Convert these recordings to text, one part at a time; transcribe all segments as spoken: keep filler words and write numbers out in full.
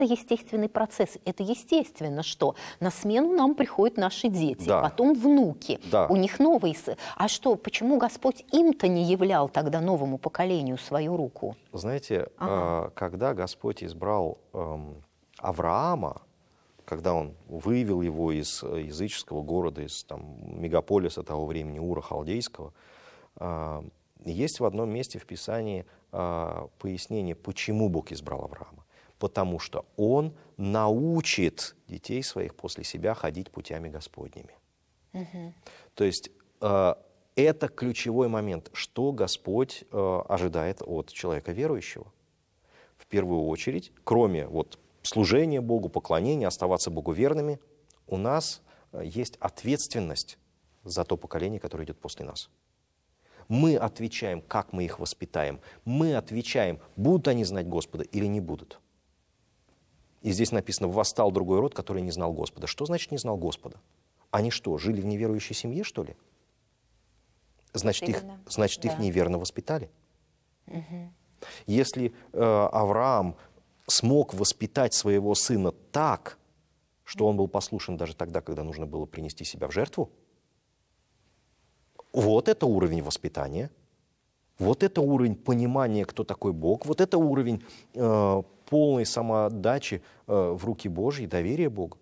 Это естественный процесс. Это естественно, что на смену нам приходят наши дети, Да. потом внуки. Да. У них новые сы- А что, почему Господь им-то не являл тогда новому поколению свою руку? Знаете, Ага. э, когда Господь избрал эм, Авраама, когда Он вывел его из э, языческого города, из там, мегаполиса того времени, Ура Халдейского, э, есть в одном месте в Писании э, пояснение, почему Бог избрал Авраама. Потому что Он научит детей своих после себя ходить путями Господними. Мгм. То есть э, это ключевой момент, что Господь э, ожидает от человека верующего. В первую очередь, кроме вот, служения Богу, поклонения, оставаться Богу верными, у нас э, есть ответственность за то поколение, которое идет после нас. Мы отвечаем, как мы их воспитаем. Мы отвечаем, будут они знать Господа или не будут. И здесь написано, восстал другой род, который не знал Господа. Что значит не знал Господа? Они что, жили в неверующей семье, что ли? Значит, их, Именно. значит, их Да. неверно воспитали. Мгм. Если э, Авраам смог воспитать своего сына так, что он был послушен даже тогда, когда нужно было принести себя в жертву, вот это уровень воспитания, вот это уровень понимания, кто такой Бог, вот это уровень э, полной самоотдачи э, в руки Божьи, доверия Богу.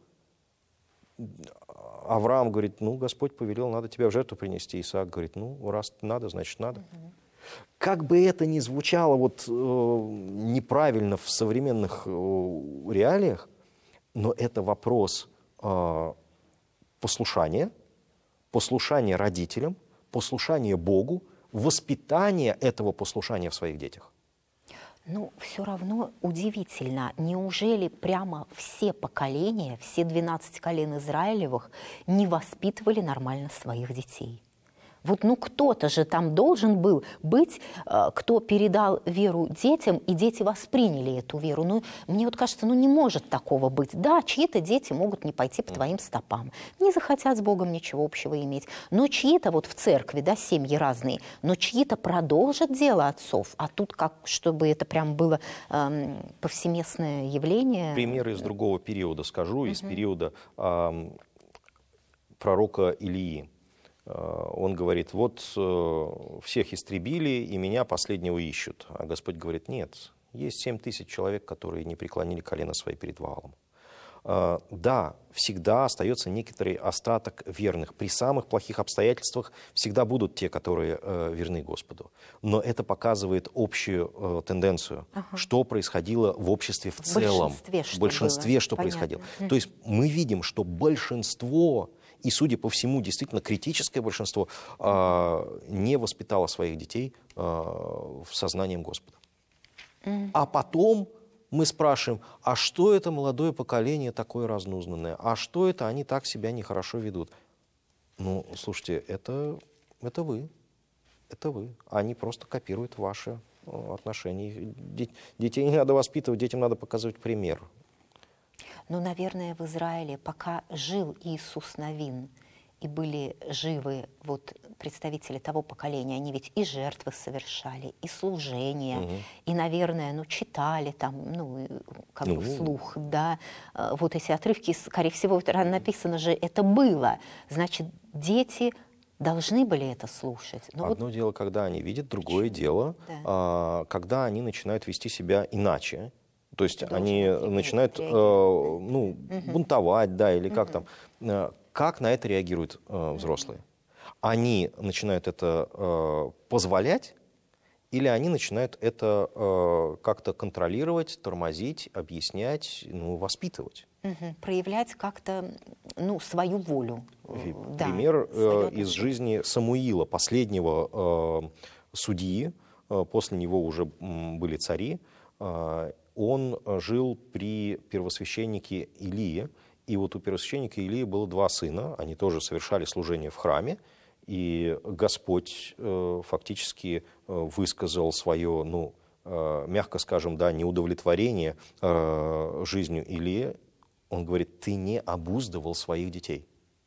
Авраам говорит, ну, Господь повелел, надо тебя в жертву принести. Исаак говорит, ну, раз надо, значит надо. Угу. Как бы это ни звучало вот, э, неправильно в современных э, реалиях, но это вопрос э, послушания, послушания родителям, послушания Богу, воспитания этого послушания в своих детях. Ну, все равно удивительно, неужели прямо все поколения, все двенадцать колен Израилевых не воспитывали нормально своих детей? Вот, ну, кто-то же там должен был быть, э, кто передал веру детям, и дети восприняли эту веру. Ну, мне вот кажется, ну, не может такого быть. Да, чьи-то дети могут не пойти по твоим стопам, не захотят с Богом ничего общего иметь, но чьи-то вот в церкви, да, семьи разные, но чьи-то продолжат дело отцов, а тут как, чтобы это прям было эм, повсеместное явление. Примеры из другого периода скажу, из угу. периода эм, пророка Илии. Он говорит, вот всех истребили, и меня последнего ищут. А Господь говорит, нет, есть семь тысяч человек, которые не преклонили колено свои перед Ваалом. Да, всегда остается некоторый остаток верных. При самых плохих обстоятельствах всегда будут те, которые верны Господу. Но это показывает общую тенденцию, ага. что происходило в обществе в, в целом. Большинстве, в большинстве, было. что Понятно. происходило. То есть мы видим, что большинство... И, судя по всему, действительно критическое большинство э, не воспитало своих детей э, в сознанием Господа. Mm. А потом мы спрашиваем, а что это молодое поколение такое разнузнанное? А что это они так себя нехорошо ведут? Ну, слушайте, это, это вы. Это вы. Они просто копируют ваши отношения. Детей не надо воспитывать, детям надо показывать пример. Ну, наверное, в Израиле, пока жил Иисус Навин, и были живы вот представители того поколения, они ведь и жертвы совершали, и служения, угу. и, наверное, ну, читали там, ну, как бы вслух, да, вот эти отрывки, скорее всего, написано же, это было. Значит, дети должны были это слушать. Но Одно вот... дело, когда они видят, другое Почему? дело, да. а, когда они начинают вести себя иначе. То есть Должен они начинают э, ну, угу. бунтовать, да, или угу. как там. Э, как на это реагируют э, взрослые? Они начинают это э, позволять, или они начинают это э, как-то контролировать, тормозить, объяснять, ну, воспитывать? Угу. Проявлять как-то, ну, свою волю. Пример да, э, из жизни Самуила, последнего э, судьи, э, после него уже были цари, э, он жил при первосвященнике Илии, и вот у первосвященника Илии было два сына, они тоже совершали служение в храме, и Господь э, фактически э, высказал свое, ну, э, мягко скажем, да, неудовлетворение э, жизнью Илии. Он говорит, ты не обуздывал своих детей.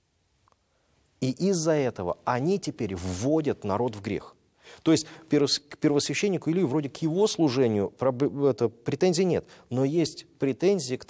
И из-за этого они теперь вводят народ в грех. То есть к первосвященнику Илии вроде к его служению это, претензий нет, но есть претензии к